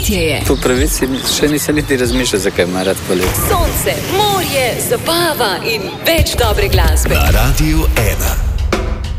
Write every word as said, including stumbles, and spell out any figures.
Poletje je. Po pravici še nisem niti razmišljal, zakaj ima rad poletje. Sonce, morje, zabava in več dobre glasbe. Na Radiu ena.